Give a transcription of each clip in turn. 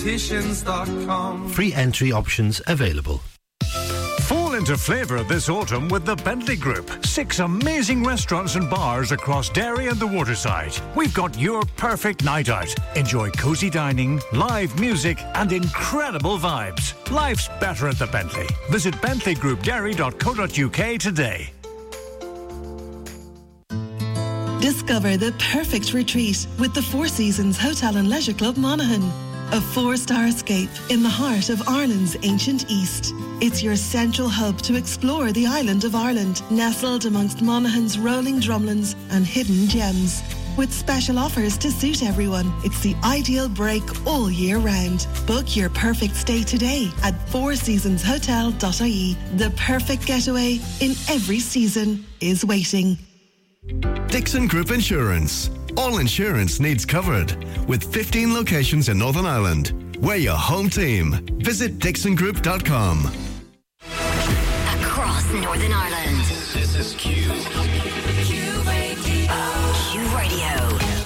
Opticians.com. Free entry options available. Fall into flavour this autumn with the Bentley Group. 6 amazing restaurants and bars across Derry and the waterside. We've got your perfect night out. Enjoy cosy dining, live music and incredible vibes. Life's better at the Bentley. Visit bentleygroupderry.co.uk today. Discover the perfect retreat with the Four Seasons Hotel and Leisure Club Monaghan. A 4-star escape in the heart of Ireland's ancient East. It's your central hub to explore the island of Ireland, nestled amongst Monaghan's rolling drumlins and hidden gems. With special offers to suit everyone, it's the ideal break all year round. Book your perfect stay today at fourseasonshotel.ie. The perfect getaway in every season is waiting. Dixon Group Insurance. All insurance needs covered. With 15 locations in Northern Ireland. We're your home team. Visit dixongroup.com. Across Northern Ireland. This is Q. Q Radio.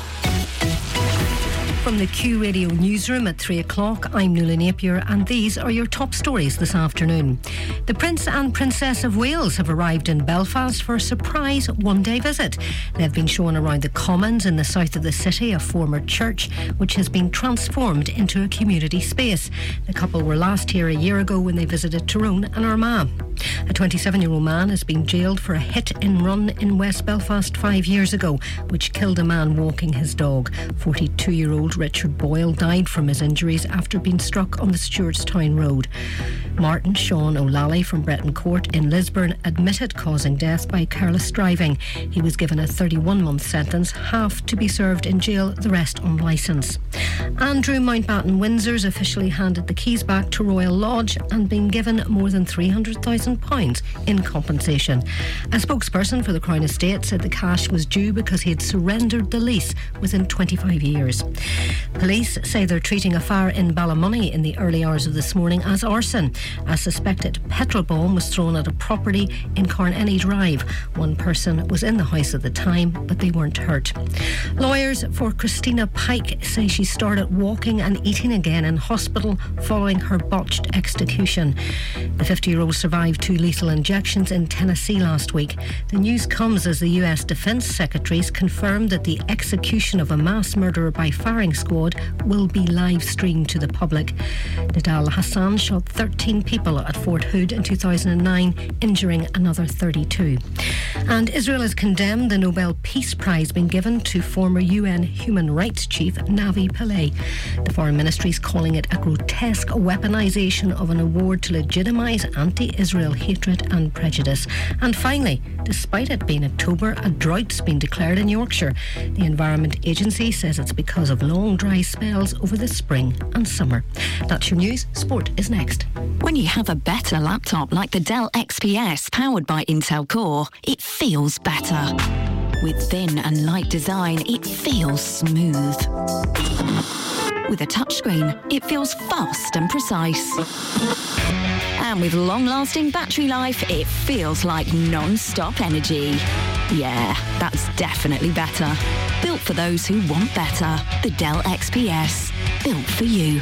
From the Q Radio newsroom at 3 o'clock, I'm Nuala Napier and these are your top stories this afternoon. The Prince and Princess of Wales have arrived in Belfast for a surprise one-day visit. They've been shown around the Commons in the south of the city, a former church which has been transformed into a community space. The couple were last here a year ago when they visited Tyrone and Armagh. A 27-year-old man has been jailed for a hit-and-run in West Belfast 5 years ago, which killed a man walking his dog. 42-year-old Richard Boyle died from his injuries after being struck on the Stewartstown Road. Martin Sean O'Lally from Bretton Court in Lisburn admitted causing death by careless driving. He was given a 31-month sentence, half to be served in jail, the rest on licence. Andrew Mountbatten Windsor's officially handed the keys back to Royal Lodge and been given more than £300,000 in compensation. A spokesperson for the Crown Estate said the cash was due because he had surrendered the lease within 25 years. Police say they're treating a fire in Ballymoney in the early hours of this morning as arson. A suspected petrol bomb was thrown at a property in Carnenny Drive. One person was in the house at the time, but they weren't hurt. Lawyers for Christina Pike say she started walking and eating again in hospital following her botched execution. The 50-year-old survived 2 lethal injections in Tennessee last week. The news comes as the US Defence Secretaries confirmed that the execution of a mass murderer by firing squad will be live streamed to the public. Nidal Hassan shot 13 people at Fort Hood in 2009, injuring another 32. And Israel has condemned the Nobel Peace Prize being given to former UN Human Rights Chief Navi Pillay. The Foreign Ministry is calling it a grotesque weaponisation of an award to legitimise anti-Israel hatred and prejudice. And finally, despite it being October, a drought's been declared in Yorkshire. The Environment Agency says it's because of long dry spells over the spring and summer. That's your news. Sport is next. When you have a better laptop like the Dell XPS powered by Intel Core, it feels better. With thin and light design, it feels smooth. With a touchscreen, it feels fast and precise. And with long-lasting battery life, it feels like non-stop energy. Yeah, that's definitely better. Built for those who want better. The Dell XPS. Built for you.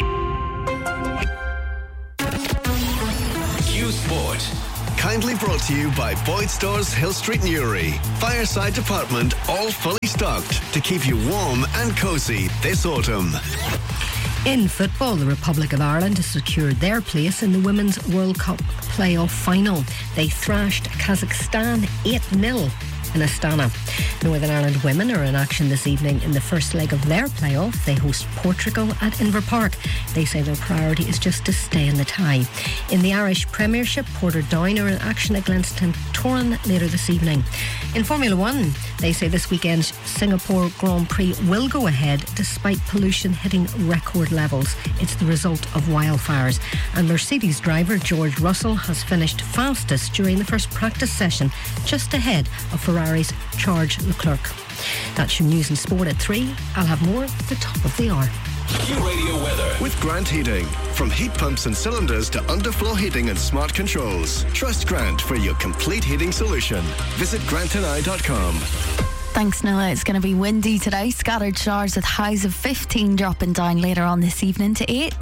Q Sport. Kindly brought to you by Boyd Stores Hill Street Newry. Fireside department all fully stocked to keep you warm and cosy this autumn. In football, the Republic of Ireland has secured their place in the Women's World Cup playoff final. They thrashed Kazakhstan 8-0 in Astana. Northern Ireland women are in action this evening in the first leg of their playoff. They host Portugal at Inver Park. They say their priority is just to stay in the tie. In the Irish Premiership, Portadown are in action against Glentoran later this evening. In Formula 1, they say this weekend's Singapore Grand Prix will go ahead despite pollution hitting record levels. It's the result of wildfires. And Mercedes driver George Russell has finished fastest during the first practice session, just ahead of Ferrari's Charles Leclerc. That's your news and sport at 3. I'll have more at the top of the hour. Q Radio weather with Grant Heating. From heat pumps and cylinders to underfloor heating and smart controls. Trust Grant for your complete heating solution. Visit grantandI.com. Thanks, Noah. It's going to be windy today. Scattered showers with highs of 15, dropping down later on this evening to 8.